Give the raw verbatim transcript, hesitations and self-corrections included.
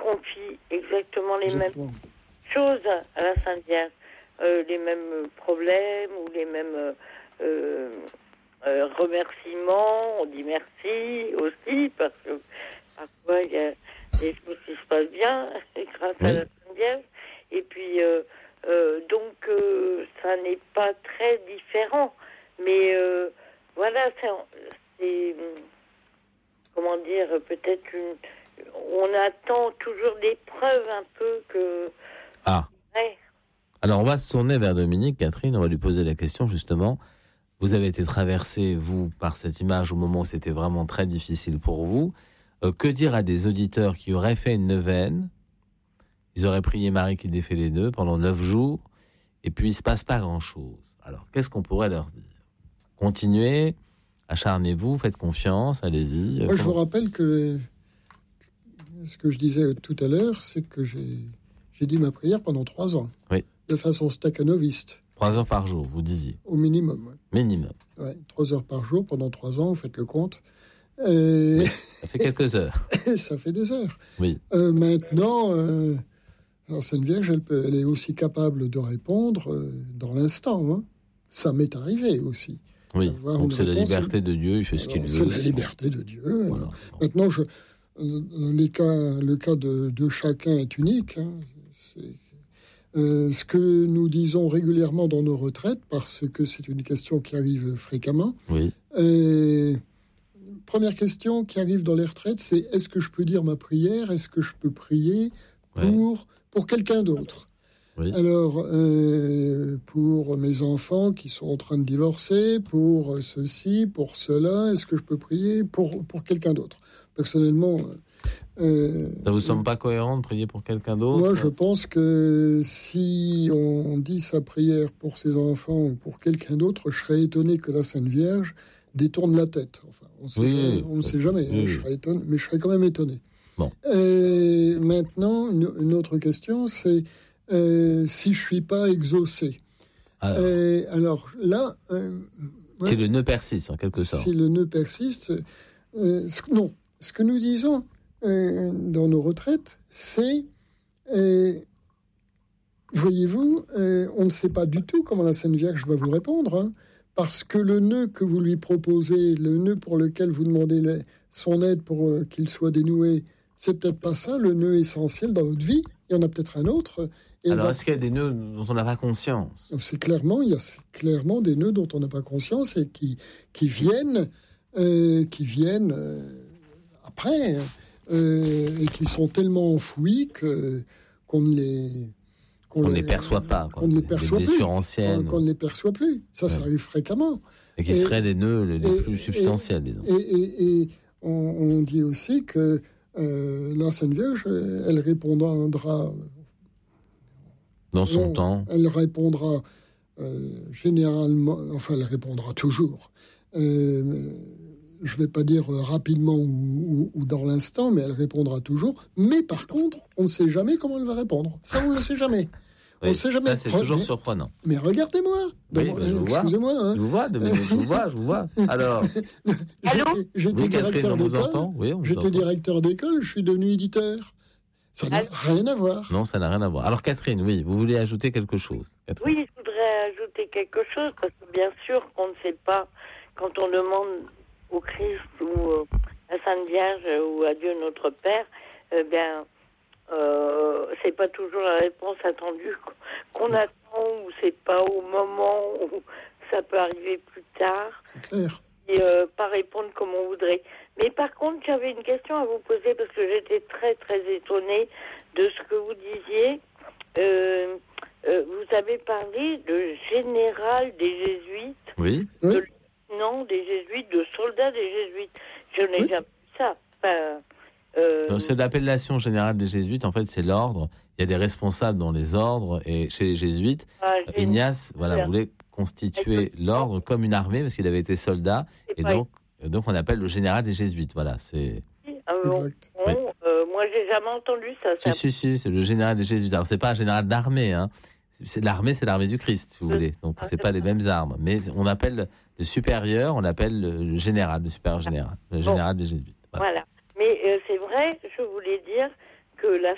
confie exactement les exactement. mêmes choses à la Sainte Vierge, euh, les mêmes problèmes ou les mêmes euh, euh, remerciements. On dit merci aussi parce que parfois il y a des choses qui se passent bien grâce oui. à la Sainte Vierge. Et puis euh, euh, donc euh, ça n'est pas très différent, mais euh, voilà, c'est, c'est comment dire, peut-être une. On attend toujours des preuves un peu que. Ah. Ouais. Alors on va se tourner vers Dominique, Catherine, on va lui poser la question justement. Vous avez été traversé, vous, par cette image au moment où c'était vraiment très difficile pour vous. Euh, que dire à des auditeurs qui auraient fait une neuvaine? Ils auraient prié Marie qui défait les nœuds pendant neuf jours, et puis il ne se passe pas grand-chose. Alors qu'est-ce qu'on pourrait leur dire? Continuez, acharnez-vous, faites confiance, allez-y. Moi, comment... je vous rappelle que ce que je disais tout à l'heure, c'est que j'ai, j'ai dit ma prière pendant trois ans. Oui. De façon stakhanoviste. Trois heures par jour, vous disiez. Au minimum. Ouais. Minimum. Ouais, trois heures par jour pendant trois ans, vous faites le compte. Et... Oui, ça fait quelques heures. Ça fait des heures. Oui. Euh, maintenant, euh, la Sainte Vierge, elle, peut, elle est aussi capable de répondre euh, dans l'instant. Hein. Ça m'est arrivé aussi. Oui, donc c'est réponse, la liberté de Dieu, il fait ce qu'il c'est veut. C'est la liberté de Dieu. Voilà. Maintenant, je, les cas, le cas de, de chacun est unique. Hein. C'est, euh, ce que nous disons régulièrement dans nos retraites, parce que c'est une question qui arrive fréquemment. Oui. Et, première question qui arrive dans les retraites, c'est est-ce que je peux dire ma prière? Est-ce que je peux prier pour, ouais. pour quelqu'un d'autre? Oui. Alors, euh, pour mes enfants qui sont en train de divorcer, pour ceci, pour cela, est-ce que je peux prier pour, pour quelqu'un d'autre? Personnellement... Euh, ça vous semble pas cohérent de prier pour quelqu'un d'autre? Moi, je pense que si on dit sa prière pour ses enfants ou pour quelqu'un d'autre, je serais étonné que la Sainte Vierge détourne la tête. Enfin, on sait oui, jamais, on ne sait jamais. Oui, hein, je serais étonné, mais je serais quand même étonné. Bon. Et maintenant, une, une autre question, c'est euh, si je suis pas exaucé. Alors, Et, alors là, euh, si ouais, le nœud persiste en quelque sorte. Si le nœud persiste, euh, ce, non. Ce que nous disons euh, dans nos retraites, c'est, euh, voyez-vous, euh, on ne sait pas du tout comment la Sainte Vierge va vous répondre. Hein. Parce que le nœud que vous lui proposez, le nœud pour lequel vous demandez les, son aide pour euh, qu'il soit dénoué, c'est peut-être pas ça le nœud essentiel dans votre vie. Il y en a peut-être un autre. Et Alors, va... est-ce qu'il y a des nœuds dont on n'a pas conscience? C'est clairement, il y a clairement des nœuds dont on n'a pas conscience et qui, qui viennent, euh, qui viennent euh, après euh, et qui sont tellement enfouis que, qu'on ne les... Qu'on ne les perçoit pas. Qu'on ne les perçoit des plus. Anciennes, qu'on ne les perçoit plus. Ça, ouais. Ça arrive fréquemment. Et qui et, seraient des nœuds les et, plus substantiels, et, disons. Et, et, et on, on dit aussi que euh, la Sainte Vierge, elle répondra... Dans son non, temps. Elle répondra euh, généralement... Enfin, elle répondra toujours. Euh, je ne vais pas dire rapidement ou, ou, ou dans l'instant, mais elle répondra toujours. Mais par contre, on ne sait jamais comment elle va répondre. Ça, on ne le sait jamais. Oui, on sait jamais. Ça, c'est toujours mais, surprenant. Mais regardez-moi. Oui, donc, bah, je vous excusez-moi. Vois. Hein. Je vous vois, Dominique, je vous vois, je vous vois. Alors, allô j'étais oui, directeur Catherine, d'école. Oui, j'étais directeur d'école, je suis devenu éditeur. Ça n'a allô rien à voir. Non, ça n'a rien à voir. Alors, Catherine, oui, vous voulez ajouter quelque chose? Catherine. Oui, je voudrais ajouter quelque chose, parce que bien sûr qu'on ne sait pas, quand on demande au Christ ou euh, à Sainte Vierge ou à Dieu notre Père, eh bien, euh, c'est pas toujours la réponse attendue qu'on attend, ou c'est pas au moment où ça peut arriver plus tard. C'est clair. Et euh, pas répondre comme on voudrait. Mais par contre, j'avais une question à vous poser, parce que j'étais très très étonnée de ce que vous disiez. Euh, euh, vous avez parlé de général des Jésuites. Oui. De, non, des Jésuites, de soldats des Jésuites. Je n'ai oui. jamais vu ça. Enfin, euh... non, c'est l'appellation générale des Jésuites. En fait, c'est l'ordre. Il y a des responsables dans les ordres. Et chez les Jésuites, ah, Ignace voilà, voulait constituer l'ordre comme une armée, parce qu'il avait été soldat. Et donc, donc, on appelle le général des Jésuites. Voilà, c'est... Euh, exact. Bon, oui. euh, moi, j'ai jamais entendu ça. ça... Si, si, si, c'est le général des Jésuites. Alors, c'est pas un général d'armée, hein. C'est, l'armée, c'est l'armée du Christ, si vous voulez. Donc, c'est pas les mêmes armes. Mais on appelle le supérieur, on l'appelle le général, le supérieur général, le général bon. des Jésuites. Voilà. voilà. Mais euh, c'est vrai, je voulais dire que la